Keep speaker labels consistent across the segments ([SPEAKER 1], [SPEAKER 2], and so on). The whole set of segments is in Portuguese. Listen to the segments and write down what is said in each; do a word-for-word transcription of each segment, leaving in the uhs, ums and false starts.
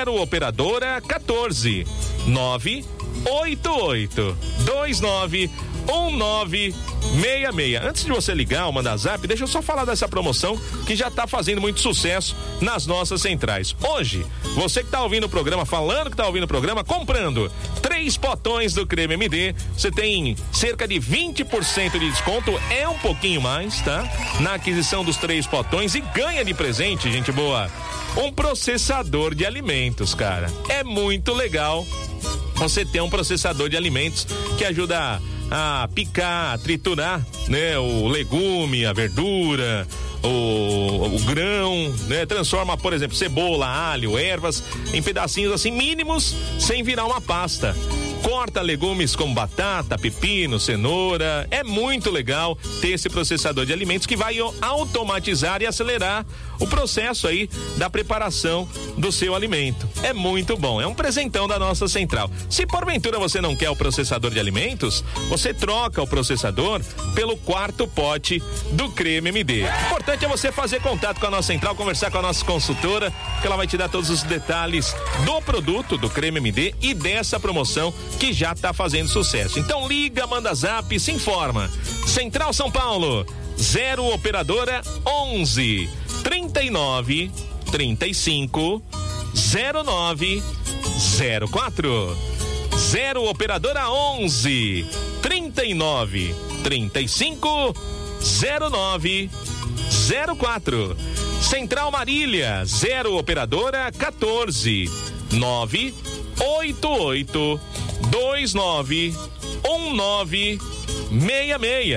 [SPEAKER 1] zero operadora quatorze nove oito oito dois nove um nove seis seis. Antes de você ligar ou mandar zap, deixa eu só falar dessa promoção que já tá fazendo muito sucesso nas nossas centrais. Hoje, você que tá ouvindo o programa, falando que tá ouvindo o programa, comprando três potões do Creme M D, você tem cerca de vinte por cento de desconto, é um pouquinho mais, tá? Na aquisição dos três potões e ganha de presente, gente boa, um processador de alimentos, cara. É muito legal você ter um processador de alimentos que ajuda a picar, a triturar, né? O legume, a verdura, o, o grão, né? Transforma, por exemplo, cebola, alho, ervas em pedacinhos assim mínimos, sem virar uma pasta. Corta legumes como batata, pepino, cenoura. É muito legal ter esse processador de alimentos que vai automatizar e acelerar o processo aí da preparação do seu alimento. É muito bom, é um presentão da nossa central. Se porventura você não quer o processador de alimentos, você troca o processador pelo quarto pote do Creme M D. O importante é você fazer contato com a nossa central, conversar com a nossa consultora, que ela vai te dar todos os detalhes do produto do Creme M D e dessa promoção que já tá fazendo sucesso. Então liga, manda zap, se informa. Central São Paulo, zero operadora onze trinta e nove trinta e cinco zero nove zero quatro. zero operadora onze trinta e nove trinta e cinco zero nove zero quatro. Central Marília, zero operadora quatorze nove oito oito dois nove um nove seis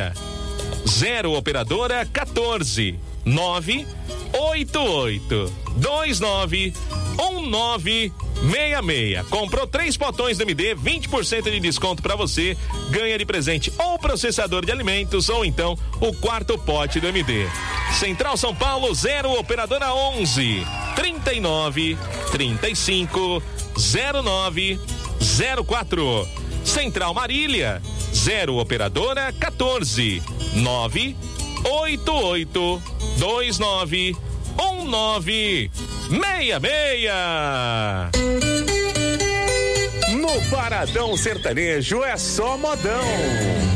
[SPEAKER 1] seis. zero operadora quatorze nove oito oito dois nove um nove seis seis. Comprou três potões do M D, vinte por cento de desconto pra você, ganha de presente ou processador de alimentos ou então o quarto pote do M D. Central São Paulo, zero operadora onze trinta e nove trinta e cinco zero nove zero quatro. Central Marília, zero operadora quatorze nove oito oito dois nove um nove seis seis.
[SPEAKER 2] No Paradão Sertanejo é só modão.